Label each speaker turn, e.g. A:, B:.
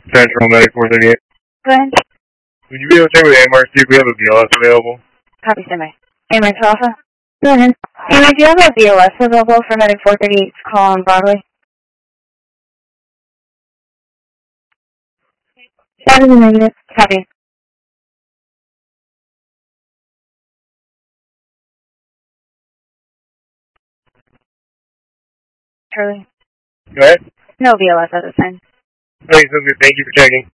A: Central Medic 438.
B: Go ahead.
A: Would you be able to check with AMARC, see if we have a BLS available?
B: Copy, standby. AMARC Alpha? Go ahead. AMARC, do you have a BLS available for Medic 438 to call on Broadway? That is a negative. Copy. Charlie?
A: Go ahead.
B: No BLS at this time.
A: Okay, so good. Thank you for checking.